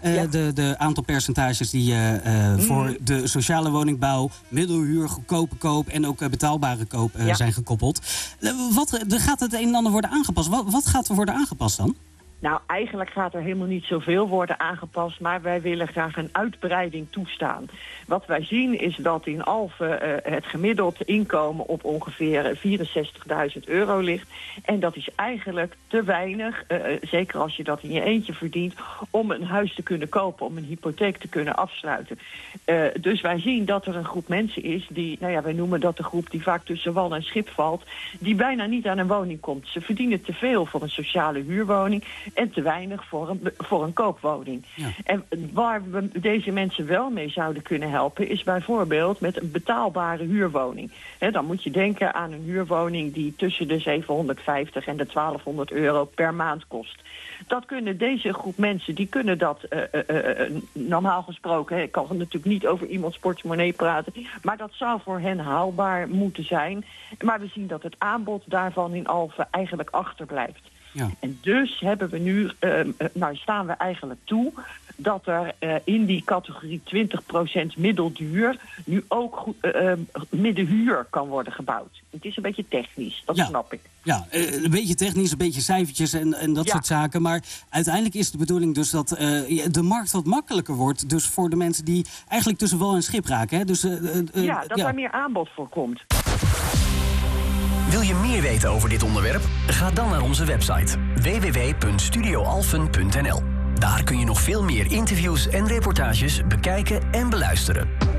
De aantal percentages die voor de sociale woningbouw, middelhuur, goedkope koop en ook betaalbare koop zijn gekoppeld. Er gaat het een en ander worden aangepast. Wat gaat er worden aangepast dan? Nou, eigenlijk gaat er helemaal niet zoveel worden aangepast, maar wij willen graag een uitbreiding toestaan. Wat wij zien is dat in Alphen het gemiddeld inkomen op ongeveer €64.000 ligt. En dat is eigenlijk te weinig, zeker als je dat in je eentje verdient, om een huis te kunnen kopen, om een hypotheek te kunnen afsluiten. Dus wij zien dat er een groep mensen is die, wij noemen dat de groep die vaak tussen wal en schip valt, die bijna niet aan een woning komt. Ze verdienen te veel voor een sociale huurwoning en te weinig voor een koopwoning. Ja. En waar we deze mensen wel mee zouden kunnen helpen is bijvoorbeeld met een betaalbare huurwoning. Dan moet je denken aan een huurwoning die tussen de €750 en de €1200 per maand kost. Dat kunnen deze groep mensen, die kunnen dat normaal gesproken, ik kan natuurlijk niet over iemands portemonnee praten, maar dat zou voor hen haalbaar moeten zijn. Maar we zien dat het aanbod daarvan in Alphen eigenlijk achterblijft. Ja. En dus hebben we nu, staan we eigenlijk toe dat er in die categorie 20% middelduur nu ook middenhuur kan worden gebouwd. Het is een beetje technisch, dat snap ik. Ja, een beetje technisch, een beetje cijfertjes en dat soort zaken. Maar uiteindelijk is de bedoeling dus dat de markt wat makkelijker wordt. Dus voor de mensen die eigenlijk tussen wal en schip raken. Hè? Dus, daar meer aanbod voor komt. Wil je meer weten over dit onderwerp? Ga dan naar onze website www.studioalphen.nl. Daar kun je nog veel meer interviews en reportages bekijken en beluisteren.